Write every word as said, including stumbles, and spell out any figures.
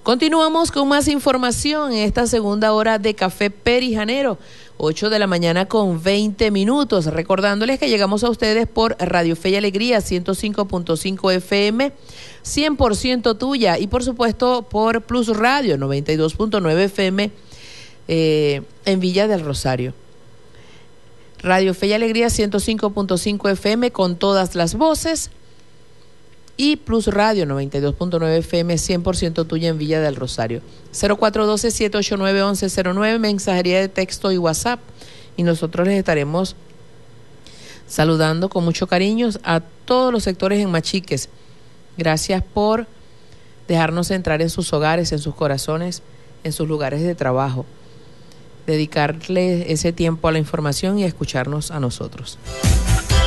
Continuamos con más información en esta segunda hora de Café Perijanero, ocho de la mañana con veinte minutos. Recordándoles que llegamos a ustedes por Radio Fe y Alegría, ciento cinco punto cinco F M, cien por ciento tuya, y por supuesto por Plus Radio, noventa y dos punto nueve F M, eh, en Villa del Rosario. Radio Fe y Alegría, ciento cinco punto cinco F M con todas las voces, y Plus Radio noventa y dos punto nueve F M, cien por ciento tuya en Villa del Rosario. cero cuatro uno dos, siete ocho nueve, once cero nueve, mensajería de texto y WhatsApp, y nosotros les estaremos saludando con mucho cariño a todos los sectores en Machiques. Gracias por dejarnos entrar en sus hogares, en sus corazones, en sus lugares de trabajo, dedicarle ese tiempo a la información y a escucharnos a nosotros.